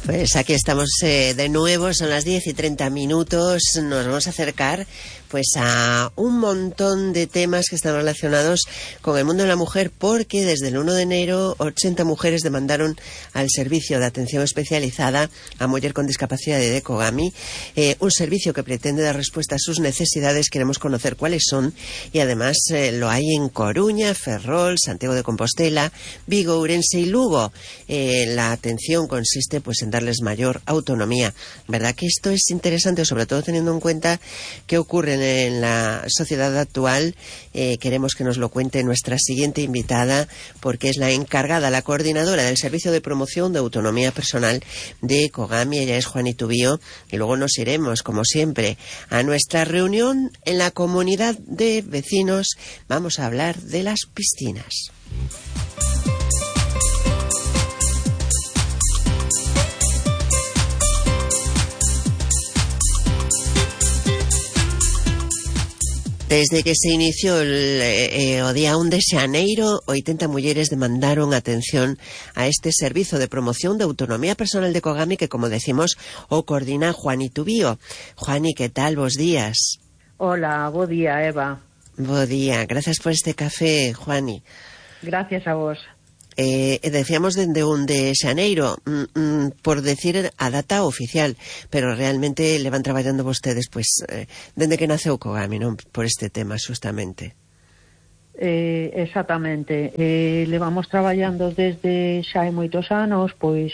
Pues aquí estamos de nuevo, son las 10:30. Nos vamos a acercar pues a un montón de temas que están relacionados con el mundo de la mujer, porque desde el 1 de enero 80 mujeres demandaron al Servicio de Atención Especializada a Mujer con Discapacidad de Kogami, un servicio que pretende dar respuesta a sus necesidades. Queremos conocer cuáles son, y además lo hay en Coruña, Ferrol, Santiago de Compostela, Vigo, Ourense y Lugo. La atención consiste pues en darles mayor autonomía. ¿Verdad que esto es interesante, sobre todo teniendo en cuenta qué ocurre en la sociedad actual? Queremos que nos lo cuente nuestra siguiente invitada, porque es la encargada, la coordinadora del Servicio de Promoción de Autonomía Personal de Kogami. Ella es Juani Tubío, y luego nos iremos, como siempre, a nuestra reunión en la comunidad de vecinos. Vamos a hablar de las piscinas. Desde que se inició o día 1 de xaneiro, 80 mulleres demandaron atención a este servizo de promoción de autonomía personal de Kogami, que, como decimos, o coordina Juani Tubío. Juani, ¿qué tal? Bos días. Hola, bo día, Eva. Bo día. Gracias por este café, Juani. Gracias a vos. Decíamos dende 1 de xaneiro, por decir a data oficial, pero realmente le van traballando vostedes pues dende que naceu Kogami, non? Por este tema, justamente. Exactamente. Levamos traballando desde xa hai moitos anos, pois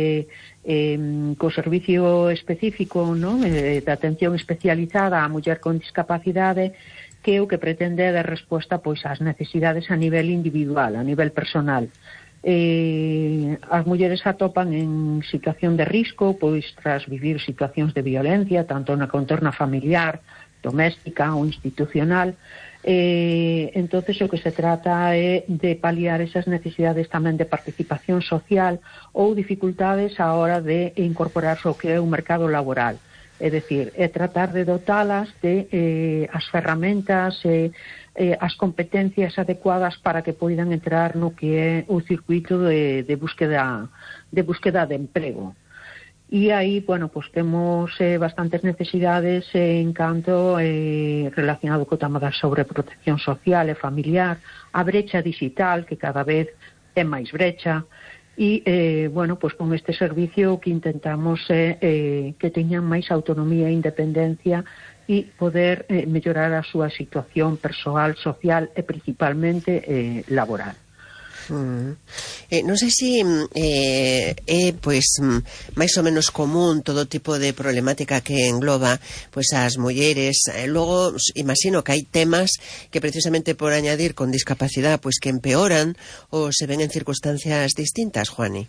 co servicio específico, non? De atención especializada á muller con discapacidade, que o que pretende é dar resposta pois ás necesidades a nivel individual, a nivel personal. As mulleres atopan en situación de risco pois tras vivir situacións de violencia, tanto na contorna familiar, doméstica ou institucional. Entonces o que se trata é de paliar esas necesidades tamén de participación social ou dificultades á hora de incorporarse ao que é o mercado laboral. É dicir, é tratar de dotalas de as ferramentas e as competencias adecuadas para que poidan entrar no que é o circuito de búsqueda de emprego. E aí, bueno, pues temos bastantes necesidades en canto relacionado co tema da sobreprotección social e familiar, a brecha digital, que cada vez é máis brecha. E, bueno, pues con este servicio o que intentamos é que teñan máis autonomía e independencia e poder mellorar a súa situación persoal, social e principalmente laboral. Non sei se é pois máis ou menos común todo tipo de problemática que engloba pois as mulleres. Logo imagino que hai temas que precisamente por añadir con discapacidade pois que empeoran ou se ven en circunstancias distintas, Juani.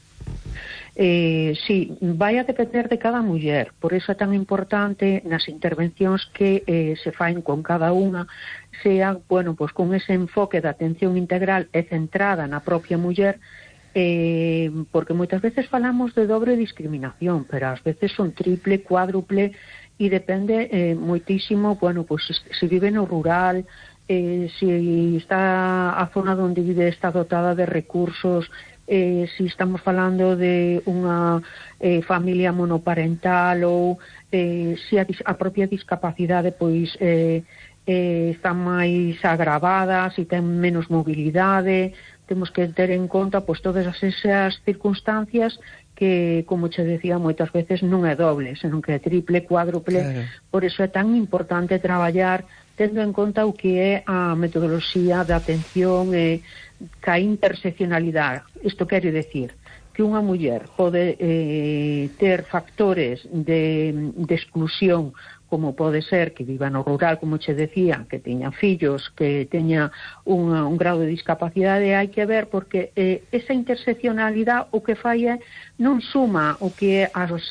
Sí, vai a depender de cada muller, por iso é tan importante nas intervencións que se faen con cada unha, sean, bueno, pues con ese enfoque de atención integral e centrada na propia muller, porque moitas veces falamos de dobre discriminación, pero ás veces son triple, cuádruple, e depende moitísimo, bueno, pues se vive no rural, se está a zona onde vive está dotada de recursos, se estamos falando de unha familia monoparental ou se a propia discapacidade pois está máis agravada, se ten menos mobilidade. Temos que ter en conta pois todas esas circunstancias que, como che decía, moitas veces non é doble, senón que é triple, cuádruple. Claro. Por iso é tan importante traballar tendo en conta o que é a metodoloxía de atención e ca interseccionalidade. Isto quere decir que unha muller pode ter factores de exclusión, como pode ser que viva no rural, como che decía, que teña fillos, que teña un grado de discapacidade. Hai que ver porque esa interseccionalidade o que fai é non suma o que é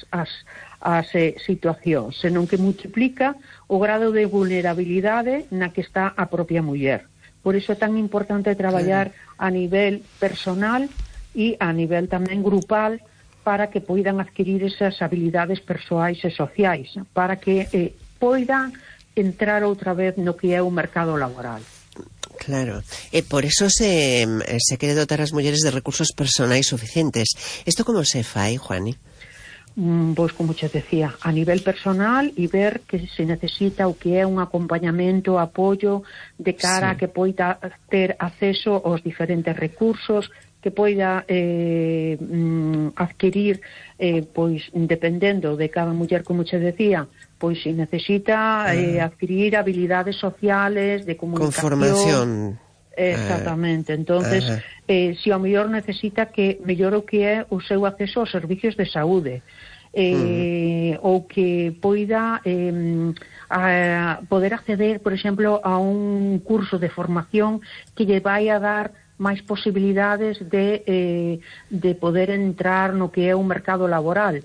as situacións, senón que multiplica o grado de vulnerabilidade na que está a propia muller. Por iso é tan importante traballar a nivel personal e a nivel tamén grupal para que poidan adquirir esas habilidades persoais e sociais, para que poidan entrar outra vez no que é o mercado laboral. Claro, por eso se quere dotar as mulleres de recursos personais suficientes. Isto como se fai, Juani? pois como che decía, a nivel personal e ver que se necesita o que é un acompañamento, apoio de cara a que poida ter acceso aos diferentes recursos, que poida adquirir, pois dependendo de cada muller, como che decía, pois se necesita adquirir habilidades sociales, de comunicación, conformación. Exactamente, entonces se ao mellor necesita que mellor o que é o seu acceso aos servicios de saúde, ou que poida poder acceder, por exemplo, a un curso de formación que lle vai a dar máis posibilidades de poder entrar no que é un mercado laboral,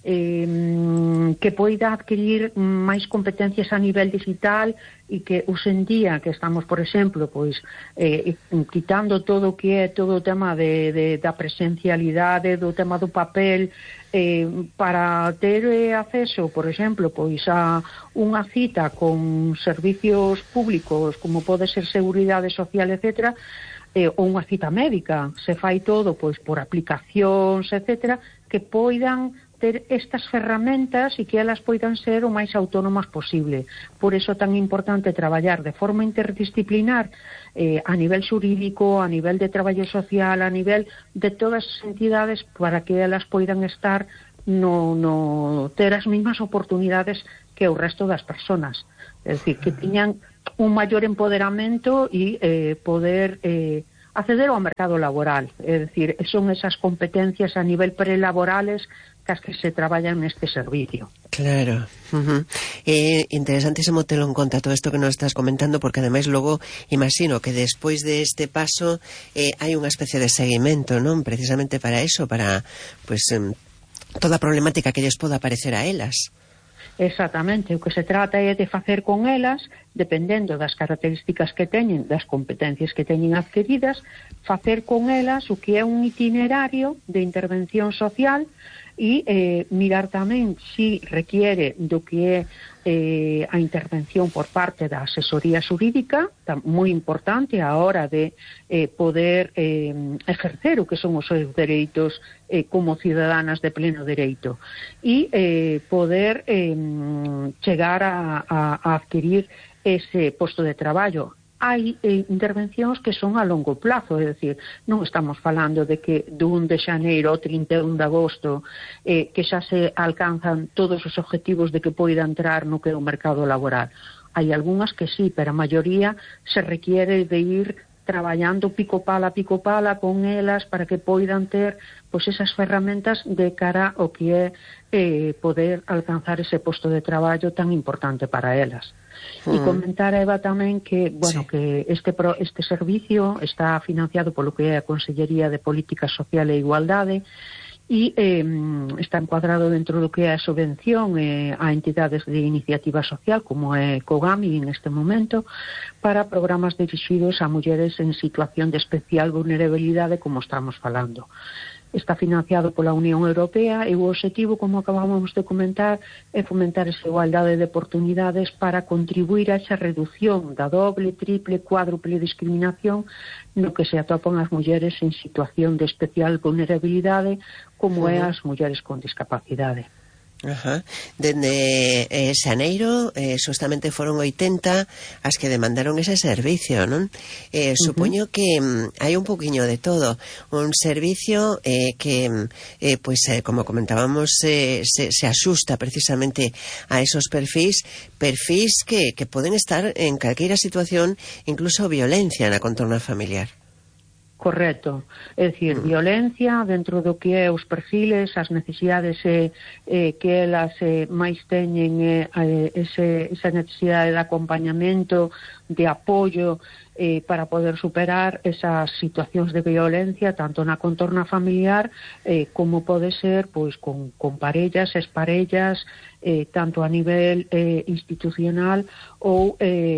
que poida adquirir máis competencias a nivel digital e que hoxe en día que estamos, por exemplo, pois quitando todo o que é todo o tema da presencialidade, do tema do papel, para ter acceso, por exemplo, pois a unha cita con servicios públicos como pode ser Seguridade Social, etcétera, ou unha cita médica, se fai todo pois por aplicacións, etcétera, que poidan ter estas ferramentas e que elas poidan ser o máis autónomas posible. Por iso é tan importante traballar de forma interdisciplinar a nivel xurídico, a nivel de traballo social, a nivel de todas as entidades, para que elas poidan estar ter as mesmas oportunidades que o resto das persoas. É dicir, que tiñan un maior empoderamento e poder acceder ao mercado laboral. É dicir, son esas competencias a nivel prelaborales as que se traballan neste servicio. Claro. Interesantísimo telo en conta todo isto que nos estás comentando, porque ademais logo imagino que despois de este paso hai unha especie de seguimento, non? Precisamente para eso, para pues toda a problemática que lles poda aparecer a elas. Exactamente, o que se trata é de facer con elas, dependendo das características que teñen, das competencias que teñen adquiridas, facer con elas o que é un itinerario de intervención social e mirar tamén si requiere do que é a intervención por parte da asesoría xurídica, moi importante a hora de poder ejercer o que son os seus dereitos como ciudadanas de pleno dereito, e poder chegar a adquirir ese posto de traballo. Hai intervencións que son a longo plazo, é dicir, non estamos falando de que do 1 de xaneiro ao 31 de agosto que xa se alcanzan todos os objetivos de que poida entrar no que é o mercado laboral. Hai algunhas que sí, pero a maioría se requiere de ir traballando pico pala con elas para que poidan ter pois esas ferramentas de cara ao que é poder alcanzar ese posto de traballo tan importante para elas. E comentar a Eva tamén que, bueno, sí, que este servicio está financiado polo que é a Consellería de Política Social e Igualdade e está encuadrado dentro do que é a subvención a entidades de iniciativa social como é Cogami neste momento, para programas dirixidos a mulleres en situación de especial vulnerabilidade, como estamos falando. Está financiado pola Unión Europea e o objetivo, como acabamos de comentar, é fomentar esa igualdade de oportunidades para contribuir a esa reducción da doble, triple, cuádruple discriminación no que se atopan as mulleres en situación de especial vulnerabilidade, como é as mulleres con discapacidade. Dende xaneiro justamente foron 80 as que demandaron ese servicio, non? Supoño que hai un poquinho de todo, un servicio que como comentábamos se axusta precisamente a esos perfis que poden estar en calqueira situación, incluso violencia na contorna familiar. Correcto, é dicir, violencia dentro do que é os perfiles, as necesidades que elas máis teñen, esa necesidade de acompañamento, de apoio para poder superar esas situacións de violencia tanto na contorna familiar como pode ser pois con parellas, exparellas, tanto a nivel institucional ou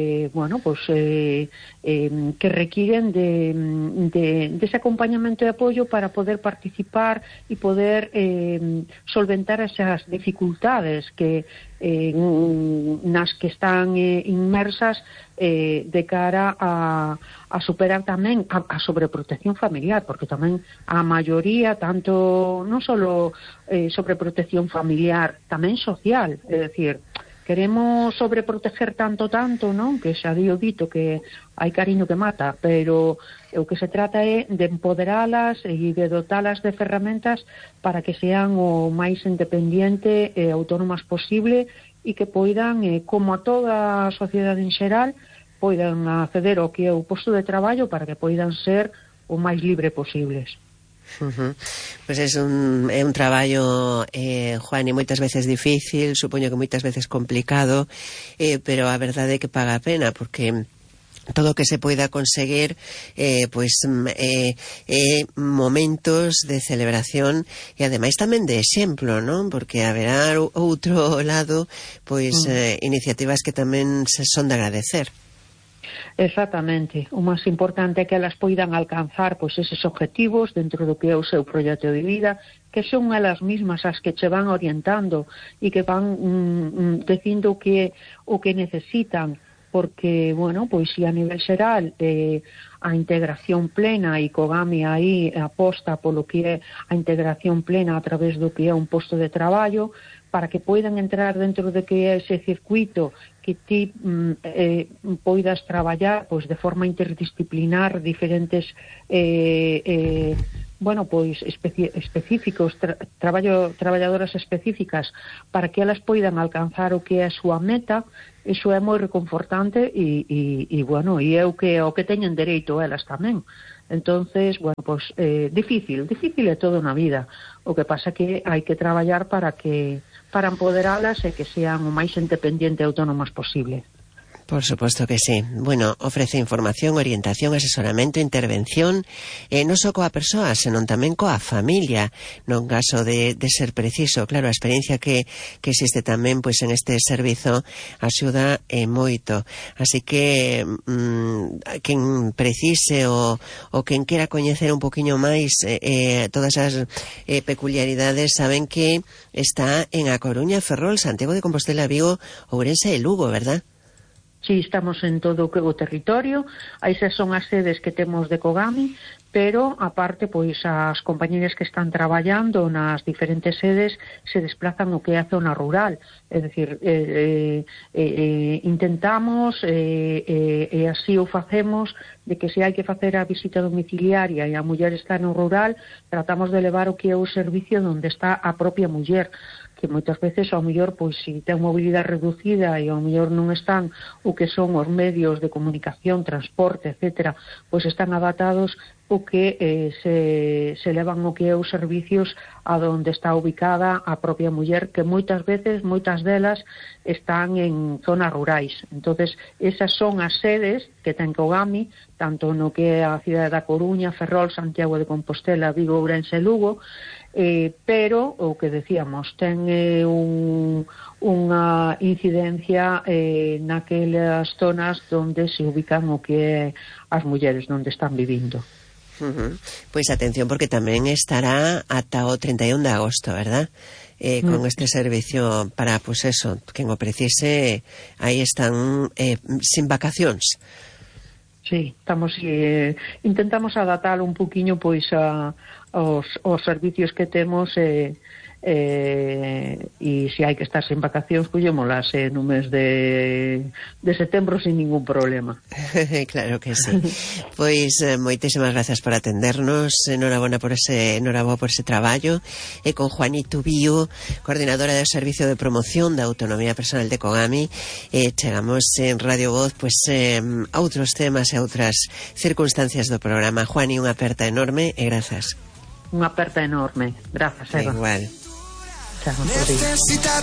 que requiren dese acompañamento e apoio para poder participar e poder solventar esas dificultades que nas que están inmersas de cara a superar tamén a sobreprotección familiar, porque tamén a maioría, tanto non só sobreprotección familiar, tamén social, é dicir, queremos sobreproteger tanto, non? Que xa dio dito que hai cariño que mata, pero o que se trata é de empoderalas e de dotalas de ferramentas para que sean o máis independiente e autónomas posible e que poidan, como a toda a sociedade en xeral, poidan acceder ao que é o posto de traballo para que poidan ser o máis libre posibles. Pois é un traballo, Juan, e moitas veces difícil, supoño que moitas veces complicado, pero a verdade é que paga a pena, porque todo o que se poida conseguir momentos de celebración e ademais tamén de exemplo, non? Porque haberá outro lado iniciativas que tamén son de agradecer. Exactamente, o máis importante é que elas poidan alcanzar eses objetivos dentro do que é o seu proxecto de vida, que son elas mismas as que che van orientando e que van dicindo o que necesitan, porque, se a nivel xeral a integración plena, e Cogami aí aposta polo que é a integración plena a través do que é un posto de traballo, para que poidan entrar dentro de que é ese circuito que ti poidas traballar de forma interdisciplinar diferentes específicos, traballadoras específicas, para que elas poidan alcanzar o que é a súa meta. Iso é moi reconfortante e é o que teñen dereito elas tamén. Entonces, difícil é todo na vida. O que pasa que hai que traballar para empoderalas e que sean o máis independiente e autónomas posible. Por suposto que sí. Bueno, ofrece información, orientación, asesoramento, intervención, non só coa persoa, senón tamén coa familia, non caso de ser preciso. Claro, a experiencia que existe tamén en este servizo axuda moito. Así que quen precise ou quen quera coñecer un poquinho máis todas as peculiaridades, saben que está en A Coruña, Ferrol, Santiago de Compostela, Vigo, Ourense e Lugo, verdad? Sí, estamos en todo o territorio. Esas son as sedes que temos de Cogami, pero aparte, as compañeras que están traballando nas diferentes sedes se desplazan o que é a zona rural. É dicir, intentamos, e así o facemos, de que se hai que facer a visita domiciliaria e a muller está no rural, tratamos de levar o que é o servicio onde está a propia muller, que moitas veces ao mellor, se ten mobilidade reducida e ao mellor non están o que son os medios de comunicación, transporte, etcétera, están adaptados o que se levan o que é os servicios a donde está ubicada a propia muller, que moitas veces, moitas delas, están en zonas rurais. Entonces, esas son as sedes que ten Cogami, tanto no que é a cidade da Coruña, Ferrol, Santiago de Compostela, Vigo, Ourense e Lugo, pero, o que decíamos, ten unha incidencia naquelas zonas onde se ubican o que é as mulleres, onde están vivindo. Pois atención, porque tamén estará ata o 31 de agosto, verdad? Con este servicio para, quen o precise, aí están sin vacacións. Sí, intentamos adaptar un poquinho aos servicios que temos, e se hai que estar sen vacacións, collémolas no mes de setembro sin ningún problema. Claro que sí. Pois moitísimas gracias por atendernos, enhoraboa por ese traballo, e con Juanito Bío, coordinadora do Servicio de Promoción da Autonomía Personal de Cogami, chegamos en Radio Voz a outros temas e outras circunstancias do programa. Juani, unha aperta enorme e grazas. Unha aperta enorme. Grazas, Eva. Igual. Chao,